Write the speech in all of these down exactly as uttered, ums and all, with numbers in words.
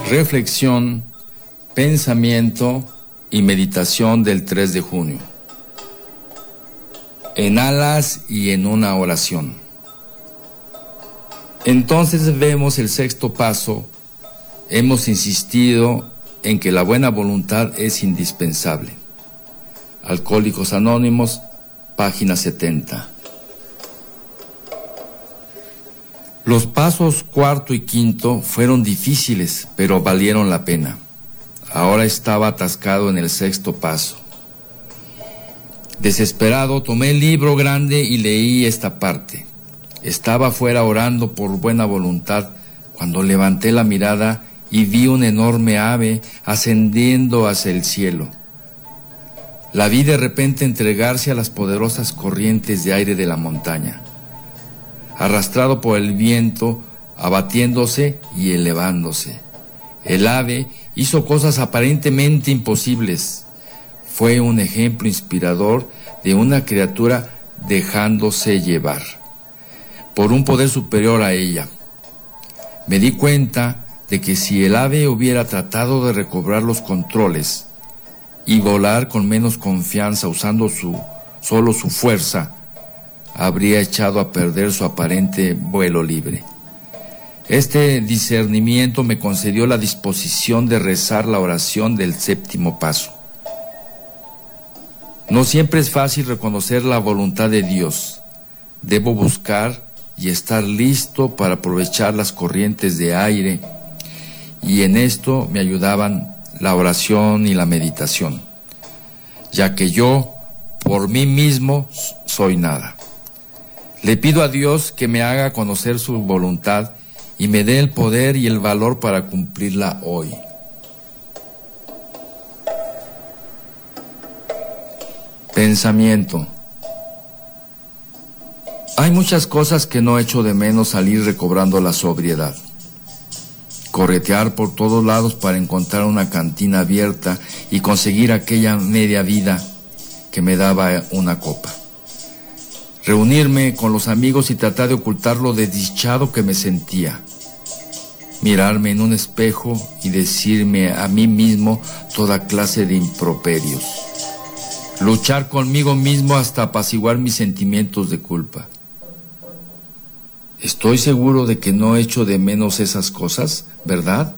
Reflexión, pensamiento y meditación del tres de junio. En alas y en una oración. Entonces vemos el sexto paso. Hemos insistido en que la buena voluntad es indispensable. Alcohólicos Anónimos, página setenta. Los pasos cuarto y quinto fueron difíciles, pero valieron la pena. Ahora estaba atascado en el sexto paso. Desesperado, tomé el libro grande y leí esta parte. Estaba afuera orando por buena voluntad cuando levanté la mirada y vi un enorme ave ascendiendo hacia el cielo. La vi de repente entregarse a las poderosas corrientes de aire de la montaña, arrastrado por el viento, abatiéndose y elevándose. El ave hizo cosas aparentemente imposibles. Fue un ejemplo inspirador de una criatura dejándose llevar por un poder superior a ella. Me di cuenta de que si el ave hubiera tratado de recobrar los controles y volar con menos confianza usando su, solo su fuerza, habría echado a perder su aparente vuelo libre. Este discernimiento me concedió la disposición de rezar la oración del séptimo paso. No siempre es fácil reconocer la voluntad de Dios. Debo buscar y estar listo para aprovechar las corrientes de aire, y en esto me ayudaban la oración y la meditación, ya que yo, por mí mismo, soy nada. Le pido a Dios que me haga conocer su voluntad y me dé el poder y el valor para cumplirla hoy. Pensamiento. Hay muchas cosas que no echo de menos al ir recobrando la sobriedad. Corretear por todos lados para encontrar una cantina abierta y conseguir aquella media vida que me daba una copa. Reunirme con los amigos y tratar de ocultar lo desdichado que me sentía. Mirarme en un espejo y decirme a mí mismo toda clase de improperios. Luchar conmigo mismo hasta apaciguar mis sentimientos de culpa. Estoy seguro de que no echo de menos esas cosas, ¿verdad?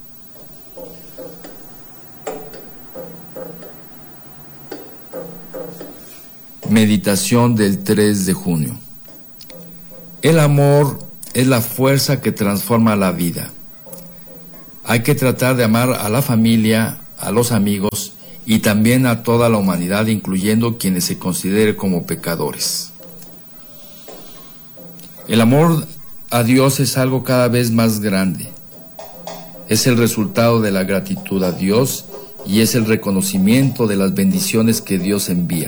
Meditación del tres de junio. El amor es la fuerza que transforma la vida. Hay que tratar de amar a la familia, a los amigos y también a toda la humanidad, incluyendo quienes se consideren como pecadores. El amor a Dios es algo cada vez más grande. Es el resultado de la gratitud a Dios y es el reconocimiento de las bendiciones que Dios envía.